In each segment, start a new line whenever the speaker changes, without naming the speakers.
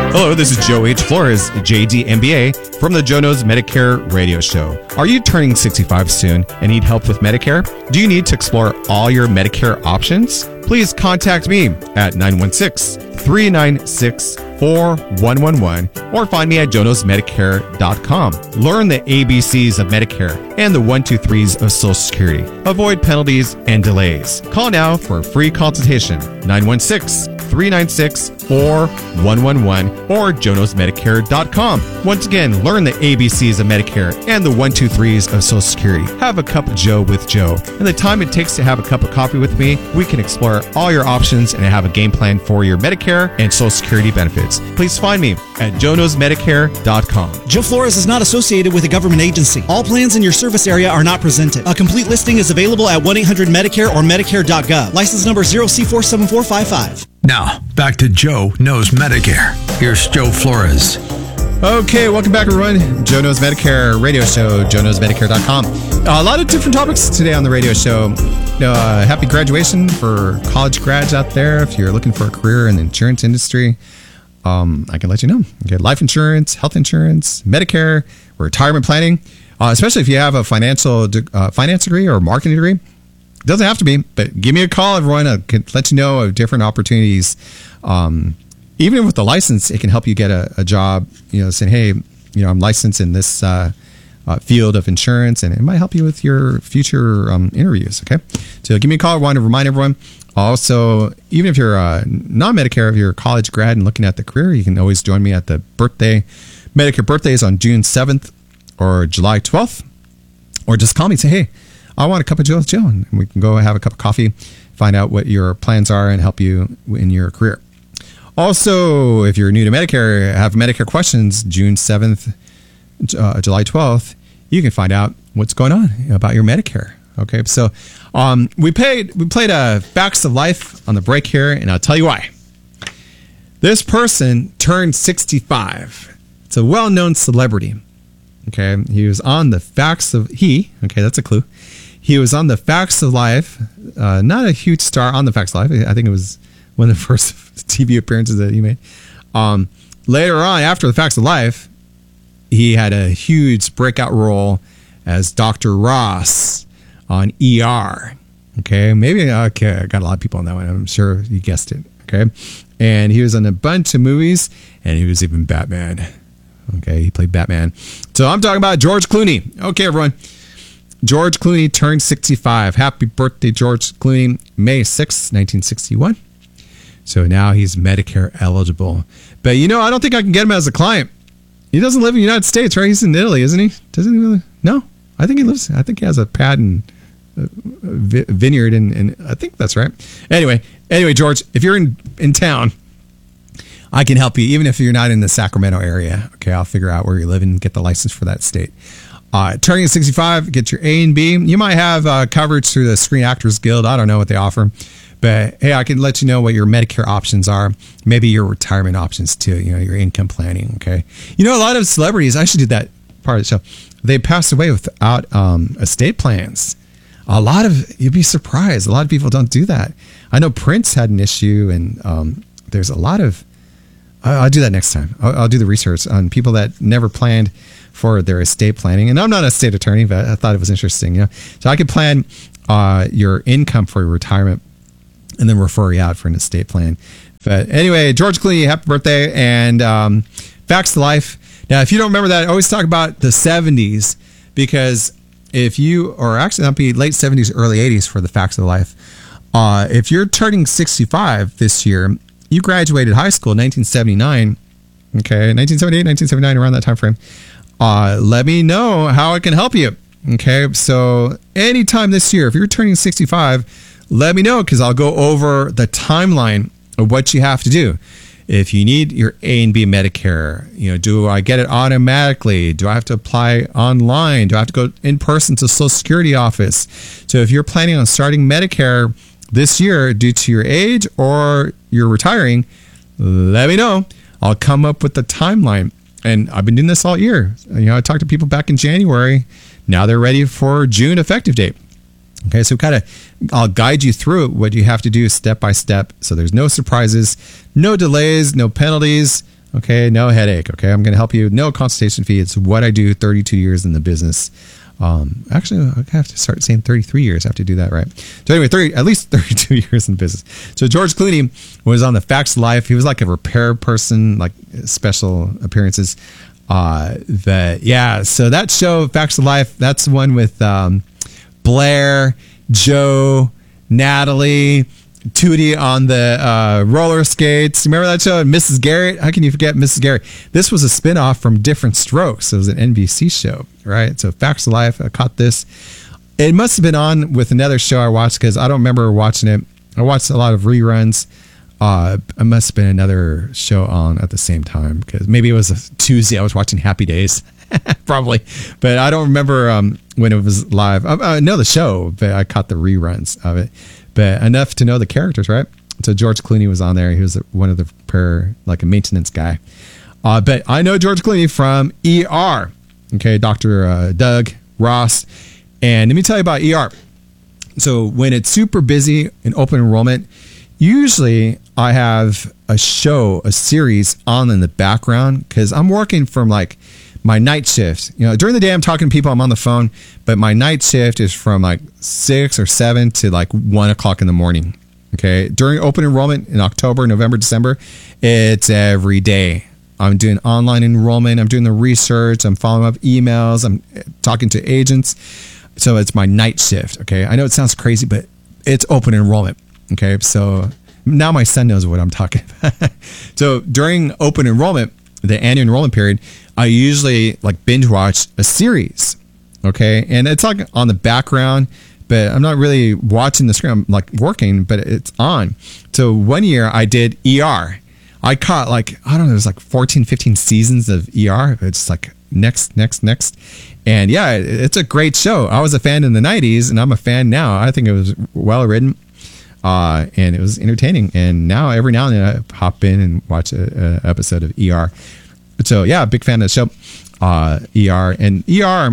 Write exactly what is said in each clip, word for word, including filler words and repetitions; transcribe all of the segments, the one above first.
Hello, this is Joe H. Flores, J D M B A, from the Joe Knows Medicare radio show. Are you turning sixty-five soon and need help with Medicare? Do you need to explore all your Medicare options? Please contact me at nine one six, three nine six, four one one one or find me at joe knows medicare dot com. Learn the A B Cs of Medicare and the one two threes of Social Security. Avoid penalties and delays. Call now for a free consultation, nine one six, three nine six, four one one one or joe knows medicare dot com. Once again, learn the A B Cs of Medicare and the one two threes of Social Security. Have a cup of Joe with Joe. In the time it takes to have a cup of coffee with me, we can explore all your options and have a game plan for your Medicare and Social Security benefits. Please find me at joe knows medicare dot com.
Joe Flores is not associated with a government agency. All plans in your service area are not presented. A complete listing is available at one eight hundred Medicare or medicare dot gov. License number zero C four seven four five five.
Now, back to Joe Knows Medicare. Here's Joe Flores.
Okay, welcome back, everyone. Joe Knows Medicare radio show, joe knows medicare dot com. Uh, a lot of different topics today on the radio show. Uh, happy graduation for college grads out there. If you're looking for a career in the insurance industry, um, I can let you know. You get life insurance, health insurance, Medicare, retirement planning, uh, especially if you have a financial de- uh, finance degree or marketing degree. Doesn't have to be, but give me a call, everyone. I can let you know of different opportunities. Um, even with the license, it can help you get a, a job, you know, saying, hey, you know, I'm licensed in this uh, uh, field of insurance, and it might help you with your future um, interviews, okay? So give me a call. I want to remind everyone. Also, even if you're uh, non-Medicare, if you're a college grad and looking at the career, you can always join me at the birthday. Medicare birthdays on June seventh or July twelfth. Or just call me and say, hey, I want a cup of Joe with Joe, and we can go have a cup of coffee, find out what your plans are, and help you in your career. Also, if you're new to Medicare, have Medicare questions, June seventh, uh, July twelfth, you can find out what's going on about your Medicare. Okay, so um, we played we played a Facts of Life on the break here, and I'll tell you why. This person turned sixty-five. It's a well-known celebrity. Okay, he was on the Facts of he. Okay, that's a clue. He was on the Facts of Life. Uh, not a huge star on the Facts of Life. I think it was one of the first T V appearances that he made. Um, later on, after the Facts of Life, he had a huge breakout role as Doctor Ross on E R. Okay, maybe okay. I got a lot of people on that one. I'm sure you guessed it. Okay, and he was in a bunch of movies, and he was even Batman. Okay, he played Batman. So I'm talking about George Clooney. Okay, everyone. George Clooney turned sixty-five. Happy birthday, George Clooney, May sixth, nineteen sixty-one. So now he's Medicare eligible. But you know, I don't think I can get him as a client. He doesn't live in the United States, right? He's in Italy, isn't he? Doesn't he really? No, I think he lives. I think he has a pad and a vineyard, and, and I think that's right. Anyway, anyway, George, if you're in, in town, I can help you, even if you're not in the Sacramento area. Okay, I'll figure out where you live and get the license for that state. Uh, turning sixty-five, get your A and B. You might have uh, coverage through the Screen Actors Guild. I don't know what they offer. But hey, I can let you know what your Medicare options are. Maybe your retirement options too. You know, your income planning. Okay. You know, a lot of celebrities, I should do that part of the show. They passed away without um, estate plans. A lot of, you'd be surprised. A lot of people don't do that. I know Prince had an issue, and um, there's a lot of, I'll do that next time. I'll, I'll do the research on people that never planned for their estate planning. And I'm not a estate attorney, but I thought it was interesting. You know, so I could plan uh, your income for your retirement and then refer you out for an estate plan. But anyway, George Clooney, happy birthday. And um, Facts of Life. Now, if you don't remember that, I always talk about the seventies, because if you, or actually that'd be late seventies, early eighties for the Facts of Life. Uh, if you're turning sixty-five this year, you graduated high school in nineteen seventy-nine. Okay, nineteen seventy-eight, nineteen seventy-nine, around that time frame. Uh, let me know how I can help you. Okay, so anytime this year, if you're turning sixty-five, let me know, because I'll go over the timeline of what you have to do. If you need your A and B Medicare, you know, do I get it automatically? Do I have to apply online? Do I have to go in person to Social Security office? So if you're planning on starting Medicare this year due to your age or you're retiring, let me know. I'll come up with the timeline. And I've been doing this all year. You know, I talked to people back in January. Now they're ready for June effective date. Okay, so kind of, I'll guide you through what you have to do step by step. So there's no surprises, no delays, no penalties. Okay, no headache. Okay, I'm going to help you. No consultation fee. It's what I do. thirty-two years in the business. Um, actually, I have to start saying thirty-three years. I have to do that right. So anyway, thirty, at least thirty-two years in business. So George Clooney was on the Facts of Life. He was like a repair person, like special appearances. Uh, that yeah. So that show, Facts of Life, that's the one with um, Blair, Joe, Natalie, Tootie on the uh, roller skates. Remember that show? And Missus Garrett. How can you forget Missus Garrett? This was a spinoff from Different Strokes. It was an N B C show, right? So Facts of Life. I caught this. It must have been on with another show I watched because I don't remember watching it. I watched a lot of reruns. Uh, it must have been another show on at the same time because maybe it was a Tuesday. I was watching Happy Days, probably, but I don't remember um, when it was live. I, I know the show, but I caught the reruns of it. But enough to know the characters, right? So George Clooney was on there. He was one of the per like a maintenance guy. Uh, but I know George Clooney from E R. Okay, Doctor Uh, Doug Ross. And let me tell you about E R. So when it's super busy in open enrollment, usually I have a show, a series on in the background because I'm working from like my night shift. You know, during the day I'm talking to people, I'm on the phone, but my night shift is from like six or seven to like one o'clock in the morning. Okay. During open enrollment in October, November, December, it's every day. I'm doing online enrollment. I'm doing the research. I'm following up emails. I'm talking to agents. So it's my night shift. Okay. I know it sounds crazy, but it's open enrollment. Okay. So now my son knows what I'm talking about. So during open enrollment, the annual enrollment period, I usually like binge watch a series. Okay. And it's like on the background, but I'm not really watching the screen. I'm like working, but it's on. So one year I did E R. I caught like, I don't know, it was like fourteen, fifteen seasons of E R. It's like next, next, next. And yeah, it's a great show. I was a fan in the nineties and I'm a fan now. I think it was well written. Uh, and it was entertaining. And now every now and then I hop in and watch an episode of E R. So yeah, big fan of the show, uh, E R. And E R,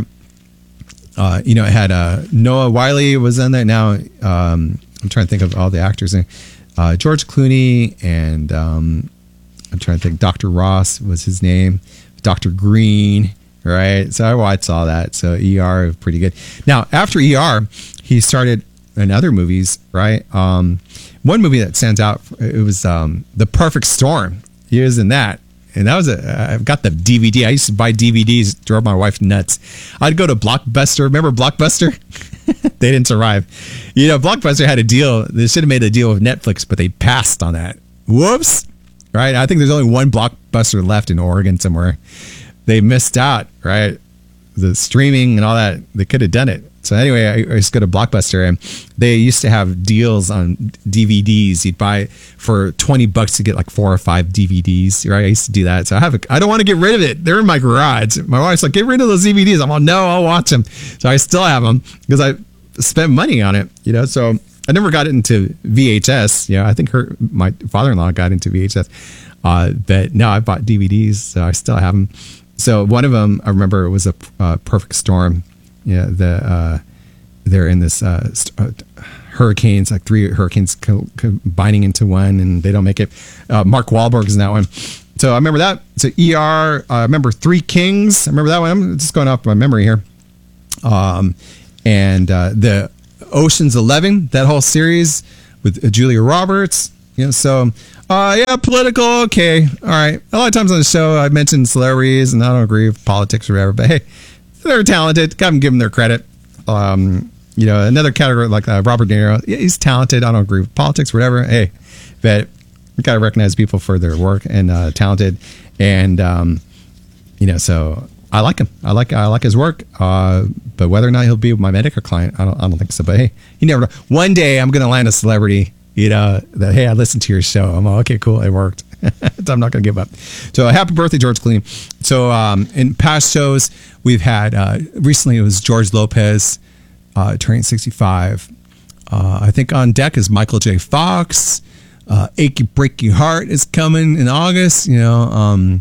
uh, you know, it had uh, Noah Wiley was in there. Now um, I'm trying to think of all the actors in uh, George Clooney and um, I'm trying to think. Doctor Ross was his name. Doctor Green, right? So I watched all that. So E R was pretty good. Now after E R, he started in other movies, right? Um, one movie that stands out, it was um, The Perfect Storm. He was in that. And that was a, I've got the D V D. I used to buy D V Ds, drove my wife nuts. I'd go to Blockbuster. Remember Blockbuster? They didn't survive. You know, Blockbuster had a deal. They should have made a deal with Netflix, but they passed on that. Whoops. Right? I think there's only one Blockbuster left in Oregon somewhere. They missed out, right? The streaming and all that, they could have done it. So anyway, I, I used to go to Blockbuster and they used to have deals on D V Ds. You'd buy for twenty bucks to get like four or five D V Ds, right? I used to do that. So I have a, I don't want to get rid of it. They're in my garage. My wife's like, get rid of those D V Ds. I'm like, no, I'll watch them. So I still have them because I spent money on it, you know? So I never got into V H S. You know, I think her, my father-in-law got into V H S. Uh, but no, I bought D V Ds. So I still have them. So one of them, I remember it was a uh, Perfect Storm. Yeah, the uh, they're in this uh, st- uh, hurricanes, like three hurricanes co- combining into one, and they don't make it. Uh, Mark Wahlberg's in that one. So I remember that. So E R, uh, I remember Three Kings. I remember that one. I'm just going off my memory here. Um, and uh, the Ocean's Eleven, that whole series with Julia Roberts. You know, so uh, yeah, political. Okay, all right. A lot of times on the show, I mentioned celebrities, and I don't agree with politics or whatever. But hey, they're talented. Gotta give them their credit. Um, you know, another category like uh, Robert De Niro. Yeah, he's talented. I don't agree with politics, whatever. Hey, but we gotta recognize people for their work and uh, talented. And um, you know, so I like him. I like I like his work. Uh, but whether or not he'll be my Medicare client, I don't. I don't think so. But hey, you never know. One day I'm gonna land a celebrity. You know that hey, I listened to your show. I'm like, okay, cool, it worked. So I'm not going to give up. So happy birthday, George Clooney. So um, in past shows, we've had, uh, recently it was George Lopez uh, turning sixty-five. Uh, I think on deck is Michael J. Fox. Uh, Achy Breaky Heart is coming in August. You know, um,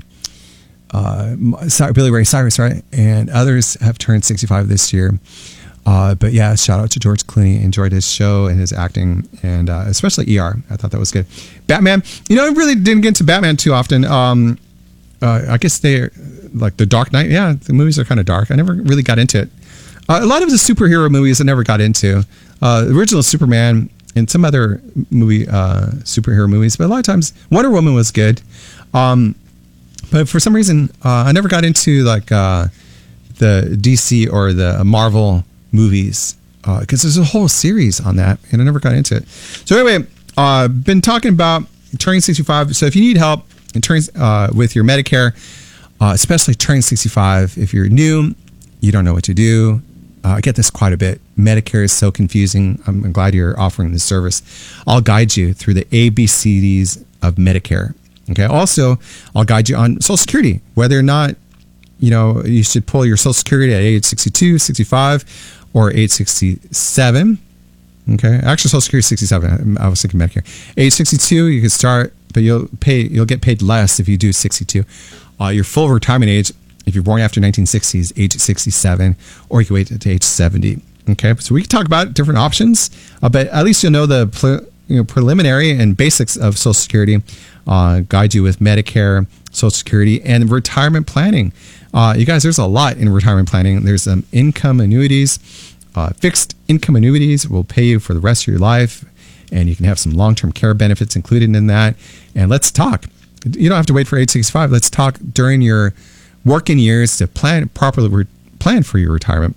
uh, Billy Ray Cyrus, right? And others have turned sixty-five this year. Uh, but yeah, shout out to George Clooney. Enjoyed his show and his acting, and uh, especially E R. I thought that was good. Batman, you know, I really didn't get into Batman too often. Um, uh, I guess they like the Dark Knight. Yeah, the movies are kind of dark. I never really got into it. Uh, a lot of the superhero movies I never got into. Uh, the original Superman and some other movie uh, superhero movies, but a lot of times Wonder Woman was good. Um, but for some reason, uh, I never got into like uh, the D C or the Marvel movies because uh, there's a whole series on that, and I never got into it. So anyway, uh, been talking about turning sixty-five. So if you need help in turning uh, with your Medicare, uh, especially turning sixty-five, if you're new, you don't know what to do. Uh, I get this quite a bit. Medicare is so confusing. I'm glad you're offering this service. I'll guide you through the A B C Ds of Medicare. Okay. Also, I'll guide you on Social Security, whether or not, you know, you should pull your Social Security at age sixty-two, sixty-five, or age sixty-seven. Okay. Actually, Social Security is sixty-seven. I was thinking Medicare. Age sixty-two, you can start, but you'll pay. You'll get paid less if you do sixty-two. Uh, your full retirement age, if you're born after nineteen sixty, is age sixty-seven, or you can wait to age seventy. Okay, so we can talk about different options, uh, but at least you'll know the pre, you know, preliminary and basics of Social Security, uh, guide you with Medicare, Social Security, and retirement planning. Uh, you guys, there's a lot in retirement planning. There's um, income annuities, uh, fixed income annuities will pay you for the rest of your life, and you can have some long-term care benefits included in that. And let's talk. You don't have to wait for age sixty-five. Let's talk during your working years to plan properly re- plan for your retirement.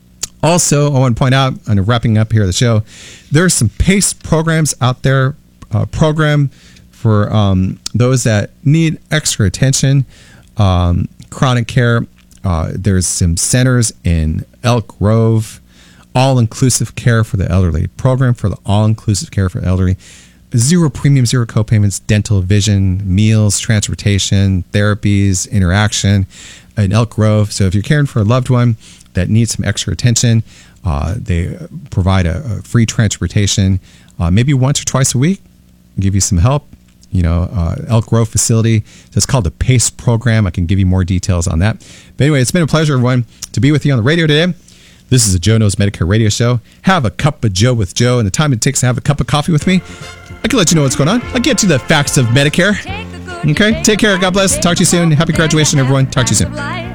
Also, I want to point out, and wrapping up here the show, there are some PACE programs out there, uh, program for um, those that need extra attention, um, chronic care. Uh, there's some centers in Elk Grove, all-inclusive care for the elderly, program for the all-inclusive care for the elderly. Zero premium, zero co-payments, dental, vision, meals, transportation, therapies, interaction in Elk Grove. So if you're caring for a loved one that needs some extra attention, uh, they provide a, a free transportation, uh, maybe once or twice a week, give you some help. You know, uh, Elk Grove facility. So it's called the PACE program. I can give you more details on that. But anyway, it's been a pleasure, everyone, to be with you on the radio today. This is a Joe Knows Medicare radio show. Have a cup of Joe with Joe, and the time it takes to have a cup of coffee with me, I can let you know what's going on. I'll get you the facts of Medicare. Okay, take care. God bless. Talk to you soon. Happy graduation, everyone. Talk to you soon.